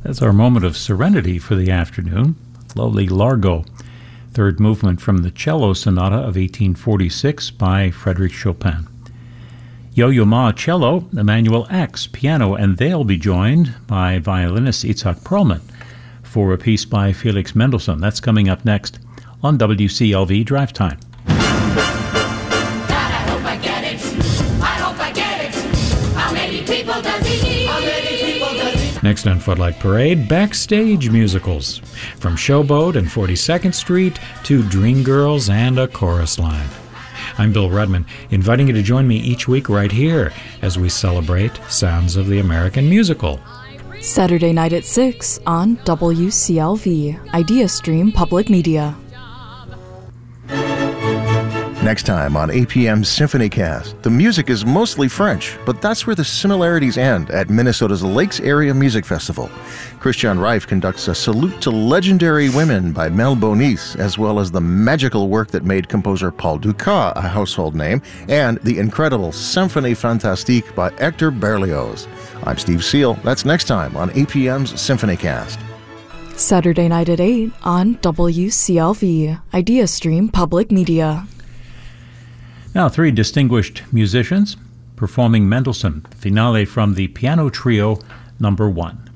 That's our moment of serenity for the afternoon. Lovely Largo, third movement from the Cello Sonata of 1846 by Frédéric Chopin. Yo-Yo Ma cello, Emanuel X piano, and they'll be joined by violinist Itzhak Perlman for a piece by Felix Mendelssohn. That's coming up next on WCLV Drive Time. Next on Footlight Parade, backstage musicals. From Showboat and 42nd Street to Dreamgirls and A Chorus Line. I'm Bill Rudman, inviting you to join me each week right here as we celebrate Sounds of the American Musical. Saturday night at 6 on WCLV, IdeaStream Public Media. Next time on APM's SymphonyCast, the music is mostly French, but that's where the similarities end at Minnesota's Lakes Area Music Festival. Christian Reif conducts a salute to legendary women by Mel Bonis, as well as the magical work that made composer Paul Dukas a household name, and the incredible Symphonie Fantastique by Hector Berlioz. I'm Steve Seal. That's next time on APM's SymphonyCast. Saturday night at 8 on WCLV, IdeaStream Public Media. Now, three distinguished musicians performing Mendelssohn Finale from the Piano Trio No. 1.